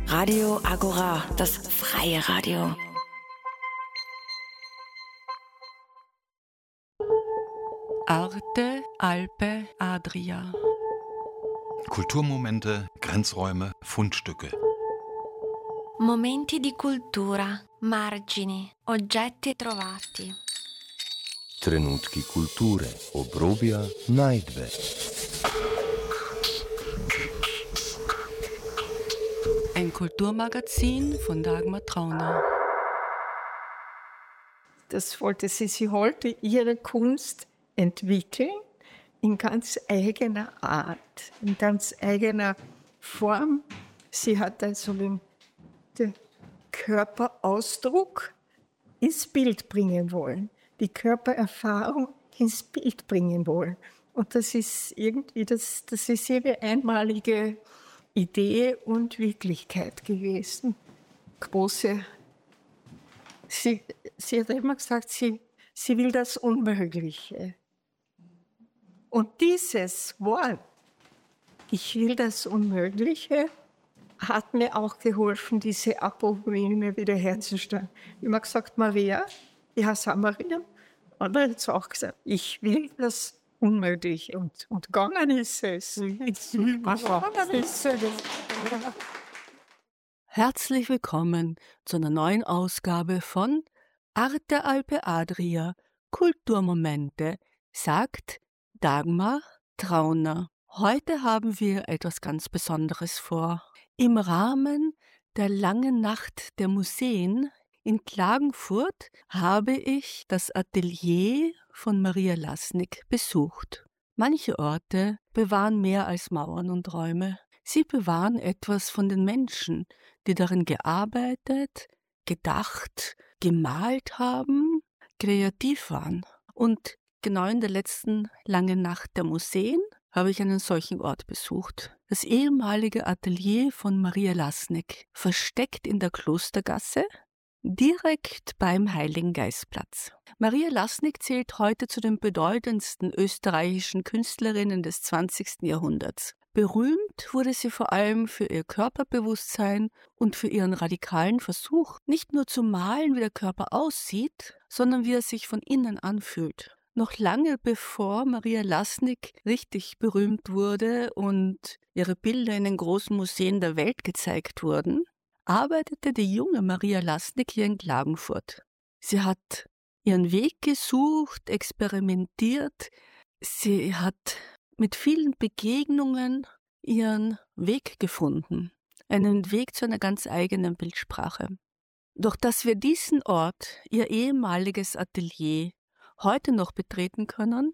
Radio Agora, das freie Radio. Arte, Alpe, Adria. Kulturmomente, Grenzräume, Fundstücke. Momenti di cultura, margini, oggetti trovati. Trenutki kulture, obrobja, najdbe. Ein Kulturmagazin von Dagmar Trauner. Das wollte sie. Sie wollte ihre Kunst entwickeln in ganz eigener Art, in ganz eigener Form. Sie hat also den Körperausdruck ins Bild bringen wollen, die Körpererfahrung ins Bild bringen wollen. Und das ist irgendwie, das ist ihre einmalige Idee und Wirklichkeit gewesen. Sie hat immer gesagt, sie will das Unmögliche. Und dieses Wort, ich will das Unmögliche, hat mir auch geholfen, diese Apophyme wiederherzustellen. Immer gesagt, Maria, ja, Samaria, und er hat auch gesagt, ich will das Unmögliche. Und gegangen ist es. Herzlich willkommen zu einer neuen Ausgabe von Arte, Alpe, Adria, Kulturmomente, sagt Dagmar Trauner. Heute haben wir etwas ganz Besonderes vor. Im Rahmen der langen Nacht der Museen in Klagenfurt habe ich das Atelier von Maria Lasnik besucht. Manche Orte bewahren mehr als Mauern und Räume. Sie bewahren etwas von den Menschen, die darin gearbeitet, gedacht, gemalt haben, kreativ waren. Und genau in der letzten langen Nacht der Museen habe ich einen solchen Ort besucht. Das ehemalige Atelier von Maria Lasnik, versteckt in der Klostergasse, direkt beim Heiligen Geistplatz. Maria Lasnik zählt heute zu den bedeutendsten österreichischen Künstlerinnen des 20. Jahrhunderts. Berühmt wurde sie vor allem für ihr Körperbewusstsein und für ihren radikalen Versuch, nicht nur zu malen, wie der Körper aussieht, sondern wie er sich von innen anfühlt. Noch lange bevor Maria Lasnik richtig berühmt wurde und ihre Bilder in den großen Museen der Welt gezeigt wurden, arbeitete die junge Maria Lasnik hier in Klagenfurt. Sie hat ihren Weg gesucht, experimentiert. Sie hat mit vielen Begegnungen ihren Weg gefunden. Einen Weg zu einer ganz eigenen Bildsprache. Doch dass wir diesen Ort, ihr ehemaliges Atelier, heute noch betreten können,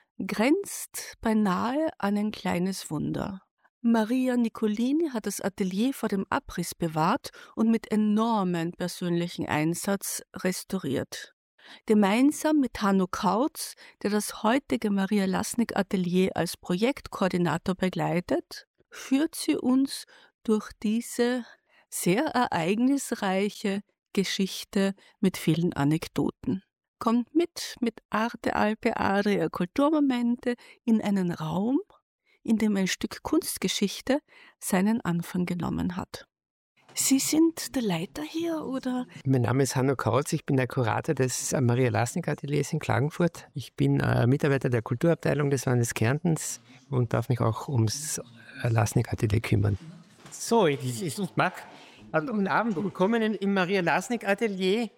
grenzt beinahe an ein kleines Wunder. Maria Nicolini hat das Atelier vor dem Abriss bewahrt und mit enormem persönlichen Einsatz restauriert. Gemeinsam mit Hanno Kautz, der das heutige Maria Lasnik Atelier als Projektkoordinator begleitet, führt sie uns durch diese sehr ereignisreiche Geschichte mit vielen Anekdoten. Kommt mit Arte, Alpe, Adria, Kulturmomente in einen Raum, in dem ein Stück Kunstgeschichte seinen Anfang genommen hat. Sie sind der Leiter hier, oder? Mein Name ist Hanno Kautz, ich bin der Kurator des Maria Lasnik Ateliers in Klagenfurt. Ich bin Mitarbeiter der Kulturabteilung des Landes Kärntens und darf mich auch ums Lasnik Atelier kümmern. So, ich mag guten Abend, willkommen im Maria Lasnik Atelier.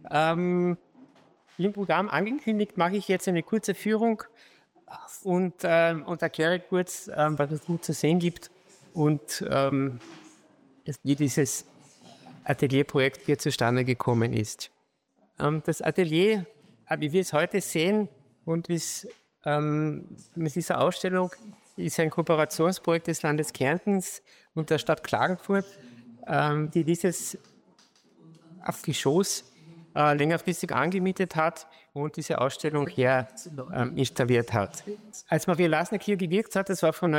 Im Programm angekündigt mache ich jetzt eine kurze Führung und erkläre kurz, was es gut zu sehen gibt und wie dieses Atelierprojekt hier zustande gekommen ist. Das Atelier, wie wir es heute sehen und wie es mit dieser Ausstellung, ist ein Kooperationsprojekt des Landes Kärntens und der Stadt Klagenfurt, die dieses Geschoss längerfristig angemietet hat und diese Ausstellung hier installiert hat. Als Maria Lasnik hier gewirkt hat, das war von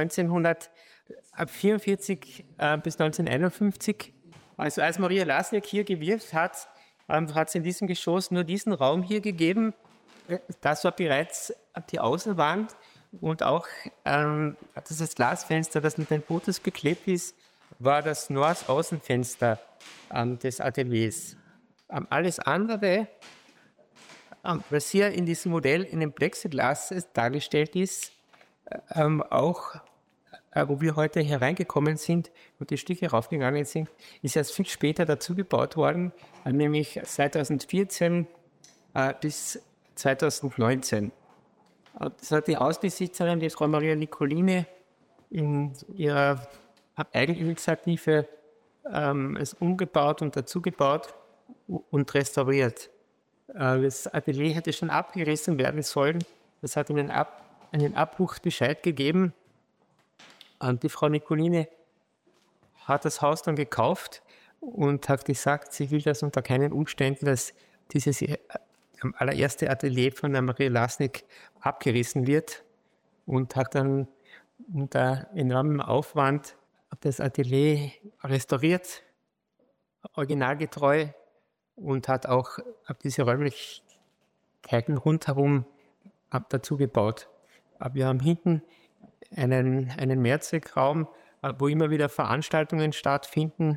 1944 bis 1951, also als Maria Lasnik hier gewirkt hat, hat es in diesem Geschoss nur diesen Raum hier gegeben. Das war bereits die Außenwand und auch das Glasfenster, das mit den Fotos beklebt ist, war das Nordaußenfenster des Ateliers. Alles andere, was hier in diesem Modell in dem Plexiglas dargestellt ist, auch wo wir heute hereingekommen sind und die Stücke raufgegangen sind, ist erst viel später dazu gebaut worden, nämlich 2014 bis 2019. Das hat die Hausbesitzerin, die Frau Maria Nicolini, in ihrer Eigeninitiative es umgebaut und dazugebaut und restauriert. Das Atelier hätte schon abgerissen werden sollen. Das hat einen Abbruchbescheid gegeben. Und die Frau Nicolini hat das Haus dann gekauft und hat gesagt, sie will das unter keinen Umständen, dass dieses allererste Atelier von der Maria Lasnik abgerissen wird, und hat dann unter enormem Aufwand das Atelier restauriert, originalgetreu, und hat auch diese Räumlichkeiten rundherum dazu gebaut. Aber wir haben hinten einen Mehrzweckraum, wo immer wieder Veranstaltungen stattfinden,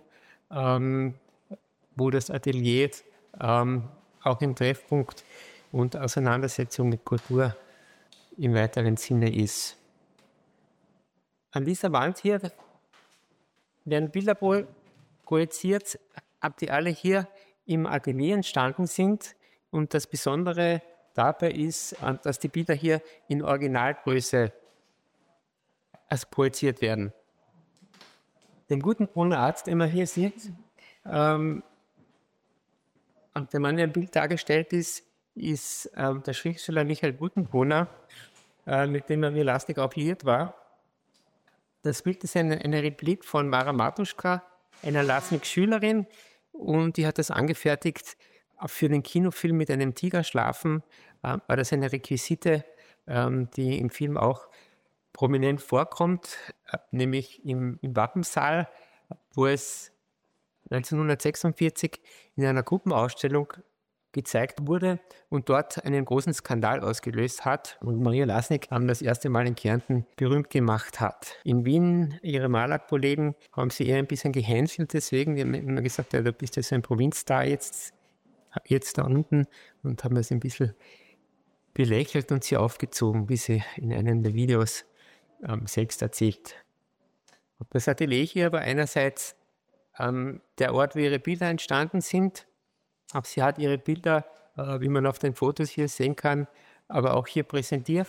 wo das Atelier auch ein Treffpunkt und Auseinandersetzung mit Kultur im weiteren Sinne ist. An dieser Wand hier werden Bilder projiziert, die alle hier im Atelier entstanden sind. Und das Besondere dabei ist, dass die Bilder hier in Originalgröße projiziert werden. Den Gutenbrunner Arzt, den man hier sieht, und der Mann, der im Bild dargestellt ist der Schriftsteller Michael Gutenbrunner, mit dem Maria Lasnik auch liiert war. Das Bild ist eine Replik von Mara Matuschka, einer Lasnik-Schülerin, und die hat das angefertigt für den Kinofilm Mit einem Tiger schlafen. War das eine Requisite, die im Film auch prominent vorkommt, nämlich im Wappensaal, wo es 1946 in einer Gruppenausstellung gezeigt wurde und dort einen großen Skandal ausgelöst hat und Maria Lasnik das erste Mal in Kärnten berühmt gemacht hat. In Wien, ihre Malerkollegen, haben sie eher ein bisschen gehänselt, deswegen, die haben immer gesagt, ja, du bist ja so ein Provinzstar jetzt da unten, und haben das ein bisschen belächelt und sie aufgezogen, wie sie in einem der Videos selbst erzählt. Und das Atelier hier war einerseits der Ort, wo ihre Bilder entstanden sind, aber sie hat ihre Bilder, wie man auf den Fotos hier sehen kann, aber auch hier präsentiert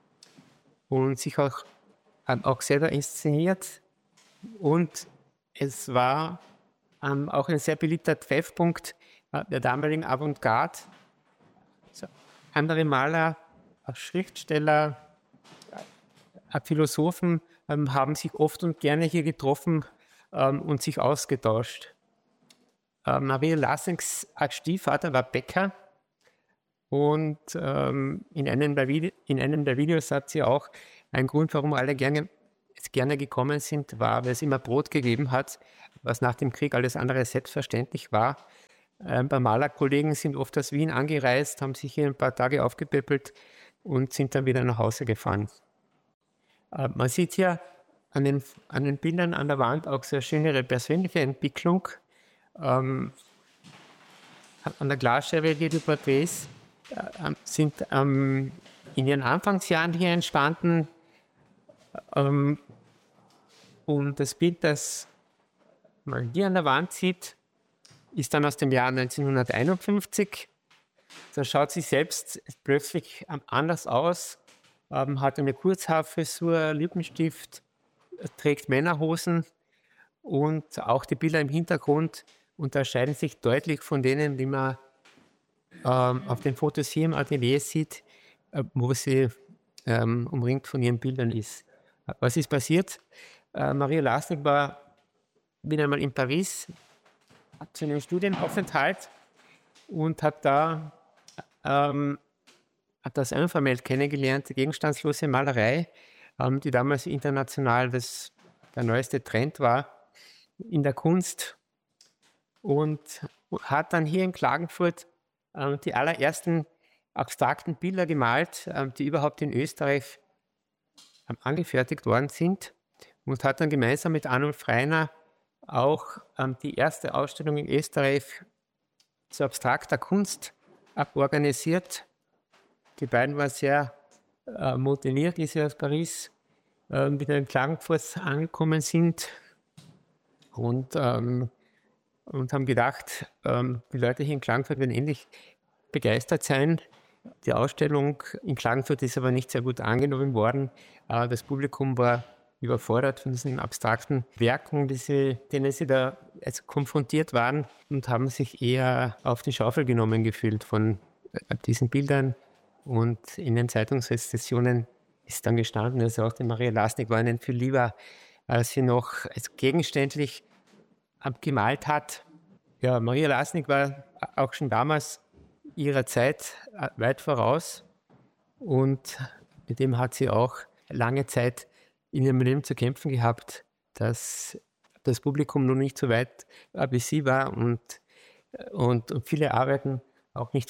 und sich auch selber inszeniert. Und es war auch ein sehr beliebter Treffpunkt der damaligen Avantgarde. Also andere Maler, Schriftsteller, Philosophen haben sich oft und gerne hier getroffen und sich ausgetauscht. Maria Lasniks Stiefvater war Bäcker, und in einem der Videos hat sie auch einen Grund, warum alle gerne gekommen sind, war, weil es immer Brot gegeben hat, was nach dem Krieg alles andere selbstverständlich war. Ein paar Malerkollegen sind oft aus Wien angereist, haben sich hier ein paar Tage aufgepäppelt und sind dann wieder nach Hause gefahren. Man sieht hier an den Bildern an der Wand auch sehr schön ihre persönliche Entwicklung. An der Glasscheibe hier die Porträts sind in ihren Anfangsjahren hier entstanden. Und das Bild, das man hier an der Wand sieht, ist dann aus dem Jahr 1951. Da schaut sie selbst plötzlich anders aus, hat eine Kurzhaarfrisur, Lippenstift, trägt Männerhosen, und auch die Bilder im Hintergrund unterscheiden sich deutlich von denen, die man auf den Fotos hier im Atelier sieht, wo sie umringt von ihren Bildern ist. Was ist passiert? Maria Lasnik war wieder einmal in Paris zu einem Studienaufenthalt und hat da das Infamel kennengelernt, die gegenstandslose Malerei, die damals international der neueste Trend war in der Kunst, und hat dann hier in Klagenfurt die allerersten abstrakten Bilder gemalt, die überhaupt in Österreich angefertigt worden sind, und hat dann gemeinsam mit Arnulf Reiner auch die erste Ausstellung in Österreich zu abstrakter Kunst organisiert. Die beiden waren sehr motiviert, die sie aus Paris wieder in Klagenfurt angekommen sind und haben gedacht, die Leute hier in Klagenfurt werden ähnlich begeistert sein. Die Ausstellung in Klagenfurt ist aber nicht sehr gut angenommen worden. Das Publikum war überfordert von diesen abstrakten Werken, denen sie da konfrontiert waren, und haben sich eher auf die Schaufel genommen gefühlt von diesen Bildern. Und in den Zeitungsrezensionen ist dann gestanden, dass auch die Maria Lasnik war ihnen viel lieber, als sie noch gegenständlich gemalt hat. Ja, Maria Lasnik war auch schon damals ihrer Zeit weit voraus, und mit dem hat sie auch lange Zeit in ihrem Leben zu kämpfen gehabt, dass das Publikum noch nicht so weit wie sie war und viele Arbeiten auch nicht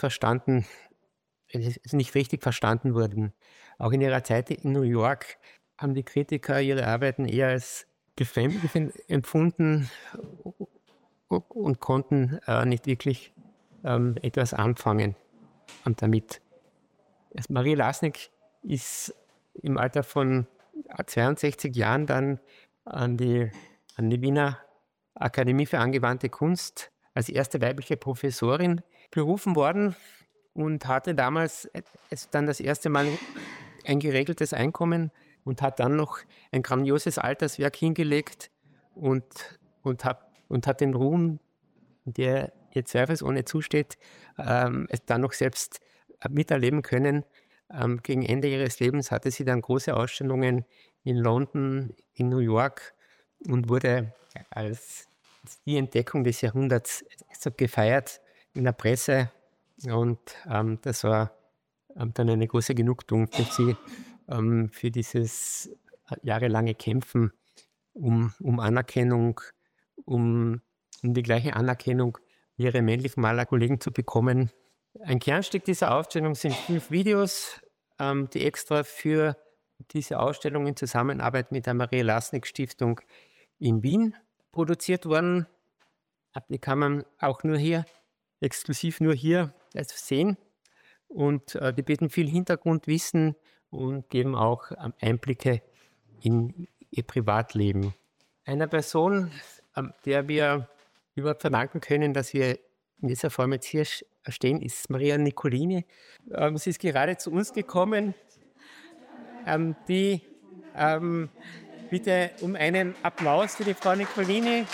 richtig verstanden wurden. Auch in ihrer Zeit in New York haben die Kritiker ihre Arbeiten eher als befremdlich empfunden und konnten nicht wirklich etwas anfangen damit. Maria Lasnik ist im Alter von 62 Jahren dann an die Wiener Akademie für angewandte Kunst als erste weibliche Professorin berufen worden und hatte damals dann das erste Mal ein geregeltes Einkommen und hat dann noch ein grandioses Alterswerk hingelegt und hat den Ruhm, der ihr zweifelsohne zusteht, es dann noch selbst miterleben können. Gegen Ende ihres Lebens hatte sie dann große Ausstellungen in London, in New York und wurde als die Entdeckung des Jahrhunderts so gefeiert in der Presse. Und das war dann eine große Genugtuung für sie, für dieses jahrelange Kämpfen um Anerkennung, um die gleiche Anerkennung wie ihre männlichen Malerkollegen zu bekommen. Ein Kernstück dieser Ausstellung sind 5 Videos, die extra für diese Ausstellung in Zusammenarbeit mit der Maria Lasnik Stiftung in Wien produziert wurden. Die kann man auch exklusiv nur hier sehen. Und die bieten viel Hintergrundwissen und geben auch Einblicke in ihr Privatleben. Einer Person, der wir überhaupt verdanken können, dass wir in dieser Form jetzt hier stehen, ist Maria Nicolini. Sie ist gerade zu uns gekommen. Bitte um einen Applaus für die Frau Nicolini,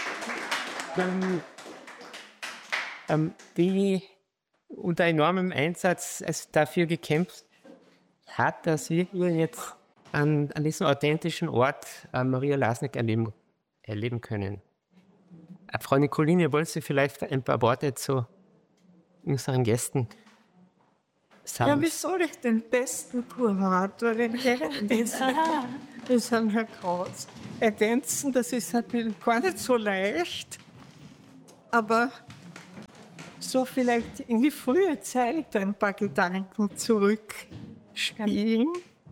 die unter enormem Einsatz dafür gekämpft hat, dass wir jetzt an diesem authentischen Ort Maria Lasnik erleben können. Frau Nicolini, wollen Sie vielleicht ein paar Worte zu unseren Gästen sagen? Ja, wie soll ich den besten Kurator, den Herrn das ist Herr Kraus, ergänzen? Das ist natürlich gar nicht so leicht, aber so vielleicht in die frühe Zeit ein paar Gedanken zurückspielen.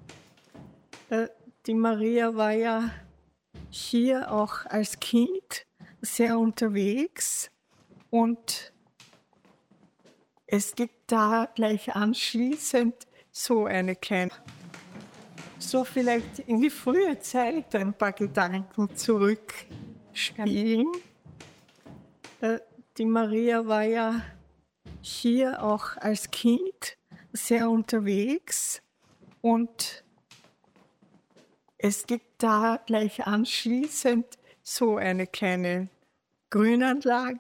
Die Maria war ja hier auch als Kind sehr unterwegs, und es gibt da gleich anschließend so vielleicht in die frühe Zeit ein paar Gedanken zurückspielen. Die Maria war ja hier auch als Kind sehr unterwegs, und es gibt da gleich anschließend so eine kleine Grünanlage,